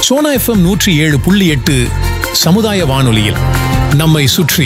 Sona FM 107.8 சமுதாய வானொலியில் நம்மை சுற்றி.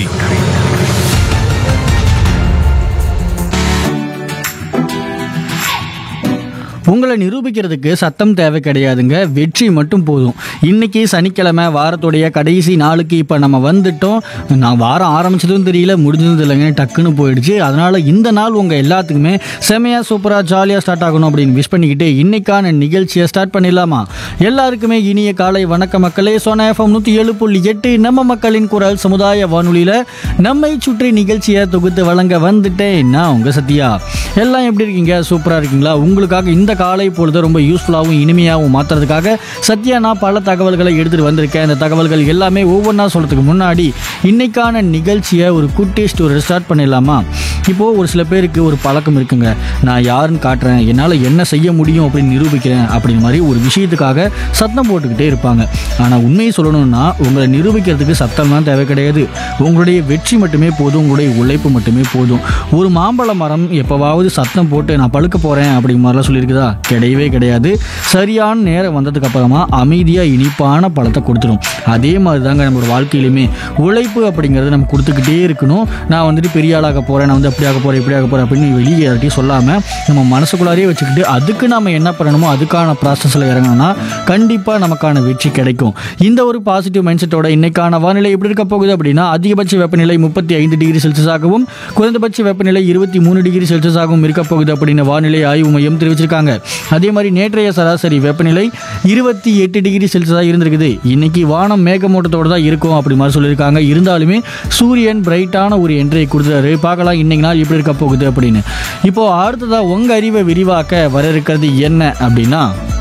உங்களை நிரூபிக்கிறதுக்கு சத்தம் தேவை கிடையாதுங்க, வெற்றி மட்டும் போதும். இன்னைக்கு சனிக்கிழமை, வாரத்துடைய கடைசி நாளுக்கு இப்போ நம்ம வந்துட்டோம். நான் வாரம் ஆரம்பிச்சதும் தெரியல, முடிஞ்சதும் இல்லைங்க, டக்குன்னு போயிடுச்சு. அதனால இந்த நாள் உங்கள் எல்லாத்துக்குமே செமையாக சூப்பராக ஜாலியாக ஸ்டார்ட் ஆகணும் அப்படின்னு விஷ் பண்ணிக்கிட்டு இன்னைக்கான நிகழ்ச்சியை ஸ்டார்ட் பண்ணிடலாமா? எல்லாருக்குமே இனிய காலை வணக்க மக்களே. சோனா எஃப்எம் 107.8 நம்ம மக்களின் குரல் சமுதாய வானொலியில் நம்மை சுற்றி நிகழ்ச்சியை தொகுத்து வழங்க வந்துட்டேன் நான் உங்கள் சத்யா. எல்லாம் எப்படி இருக்கீங்க? சூப்பராக இருக்கீங்களா? உங்களுக்காக இந்த காலை பொழுது ரொம்ப யூஸ்ஃபுல்லாகவும் இனிமையாகவும் மாற்றுறதுக்காக சத்யா நான் பல தகவல்களை எடுத்துகிட்டு வந்திருக்கேன். இந்த தகவல்கள் எல்லாமே ஒவ்வொன்றா சொல்கிறதுக்கு முன்னாடி இன்னைக்கான நிகழ்ச்சியை ஒரு குட்டி ஸ்டோரி ஸ்டார்ட் பண்ணிடலாமா? இப்போது ஒரு சில பேருக்கு ஒரு பழக்கம் இருக்குங்க, நான் யாருன்னு காட்டுறேன், என்னால் என்ன செய்ய முடியும் அப்படின்னு நிரூபிக்கிறேன் அப்படிங்கிற மாதிரி ஒரு விஷயத்துக்காக சத்தம் போட்டுக்கிட்டே இருப்பாங்க. ஆனால் உண்மையை சொல்லணும்னா உங்களை நிரூபிக்கிறதுக்கு சத்தம்லாம் தேவை கிடையாது. உங்களுடைய வெற்றி மட்டுமே போதும், உங்களுடைய உழைப்பு மட்டுமே போதும். ஒரு மாம்பழ மரம் எப்போவாவது சத்தம் போட்டு நான் பழுக்க போகிறேன் அப்படிங்கிற மாதிரிலாம் சொல்லியிருக்குதா? கிடையவே கிடையாது. சரியான நேரம் வந்ததுக்கு அப்புறமா அமைதியாக இனிப்பான பழத்தை கொடுத்துடும். அதே மாதிரி தாங்க நம்மளோட வாழ்க்கையிலுமே உழைப்பு அப்படிங்கிறது நம்ம கொடுத்துக்கிட்டே இருக்கணும். நான் வந்துட்டு பெரிய ஆளாக போகிறேன், நான் வந்து அப்படி ஆக போகிறேன், இப்படி ஆக போகிறேன் அப்படின்னு வெளியே யார்ட்டையும் சொல்லாமல் நம்ம மனசுக்குள்ளாரே வச்சுக்கிட்டு அதுக்கு நம்ம என்ன பண்ணணுமோ அதுக்கான ப்ராசஸில் இறங்கணும்னா கண்டிப்பாக நமக்கான வெற்றி கிடைக்கும். இந்த ஒரு பாசிட்டிவ் மைண்ட் செட்டோட இன்னைக்கான வானிலை எப்படி இருக்க போகுது அப்படின்னா, அதிகபட்ச வெப்பநிலை 35 டிகிரி செல்சியஸாகவும் குறைந்தபட்ச வெப்பநிலை 23 டிகிரி செல்சியஸாகவும் இருக்க போகுது அப்படின்னு வானிலை ஆய்வு மையம் தெரிவிச்சிருக்காங்க. அதே மாதிரி நேற்றைய சராசரி வெப்பநிலை 28 டிகிரி செல்சியஸாக இருந்திருக்குது. இன்னைக்கு வானம் மேகமூட்டத்தோடு தான் இருக்கும் அப்படி மாதிரி சொல்லியிருக்காங்க. இருந்தாலுமே சூரியன் பிரைட்டான ஒரு என்ட்ரியை கொடுத்துறாரு. பார்க்கலாம் இன்னைக்கு நாள் எப்படி இருக்க போகுது அப்படின்னு. இப்போ அடுத்ததா உங்க அறிவை விரிவாக்க வர இருக்கிறது என்ன அப்படின்னா,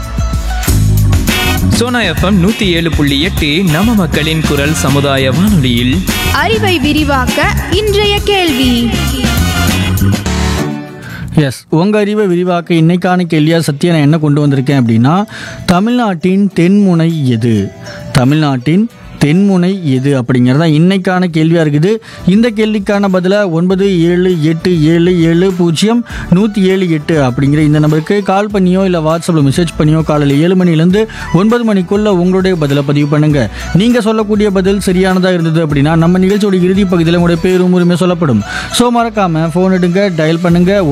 சோனா எஃப்எம் 107.8 நம்ம மக்களின் குரல் சமுதாய வானொலியில் அறிவை விரிவாக்க இன்றைய கேள்வி. எஸ், உங்கள் அறிவை விரிவாக்க இன்னைக்கான கேள்வியா சத்யா நான் என்ன கொண்டு வந்திருக்கேன் அப்படின்னா, தமிழ்நாட்டின் தென்முனை எது? தமிழ்நாட்டின் தென்முனை எது அப்படிங்கிறதா இன்னைக்கான கேள்வியாக இருக்குது. இந்த கேள்விக்கான பதிலை 9787700178 அப்படிங்கிற இந்த நம்பருக்கு கால் பண்ணியோ இல்லை வாட்ஸ்அப்பில் மெசேஜ் பண்ணியோ காலையில் 7 மணிலேருந்து 9 மணிக்குள்ளே உங்களுடைய பதிலை பதிவு பண்ணுங்கள். நீங்கள் சொல்லக்கூடிய பதில் சரியானதாக இருந்தது அப்படின்னா நம்ம நிகழ்ச்சியோட இறுதி பகுதியில் உங்களுடைய பேரும் உரிமை சொல்லப்படும். ஸோ மறக்காமல் ஃபோன் எடுங்க, டயல் பண்ணுங்கள்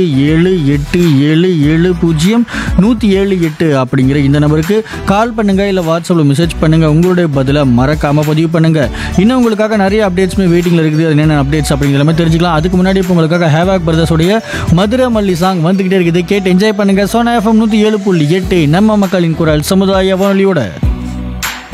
9787700178 அப்படிங்கிற இந்த நம்பருக்கு கால் பண்ணுங்கள் இல்லை வாட்ஸ்அப்பில் மெசேஜ் பண்ணுங்கள். உங்களுடைய பதிலை மறக்காம பதிவு பண்ணுங்க. இன்னும் உங்களுக்காக நிறைய அப்டேட்ஸ்மே வெயிட்டிங்ல இருக்குது. அது என்னென்ன அப்டேட்ஸ் அப்படிங்கிற எல்லாமே தெரிஞ்சுக்கலாம். அதுக்கு முன்னாடி இப்போ உங்களுக்காக ஹேவாக் பிரதர்ஸ் உடைய மதுரை மல்லி சாங் வந்துகிட்டே இருக்குது. கேட்டு என்ஜாய் பண்ணுங்க. சோனா எஃப்எம் 107.8 நம்ம மக்களின் குரல் சமுதாய வானொலியோட.